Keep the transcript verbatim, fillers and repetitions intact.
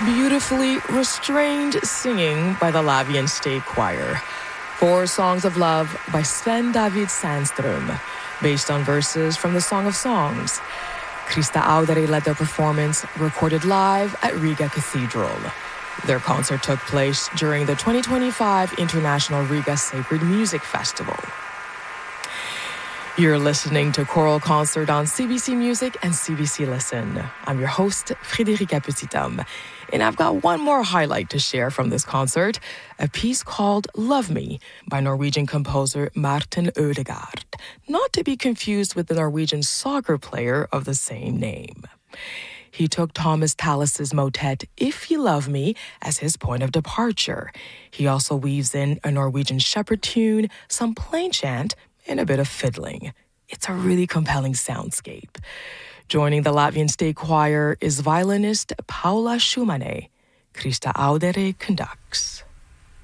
beautifully restrained singing by the Latvian State Choir. Four Songs of Love by Sven David Sandström, based on verses from the Song of Songs. Krista Audere led their performance, recorded live at Riga Cathedral. Their concert took place during the twenty twenty-five International Riga Sacred Music Festival. You're listening to Choral Concert on C B C Music and C B C Listen. I'm your host, Frédérica Petithomme, and I've got one more highlight to share from this concert, a piece called Love Me by Norwegian composer Martin Ødegaard, not to be confused with the Norwegian soccer player of the same name. He took Thomas Tallis's motet If You Love Me as his point of departure. He also weaves in a Norwegian shepherd tune, some plain chant, and a bit of fiddling. It's a really compelling soundscape. Joining the Latvian State Choir is violinist Paula Šumanė. Krista Audere conducts.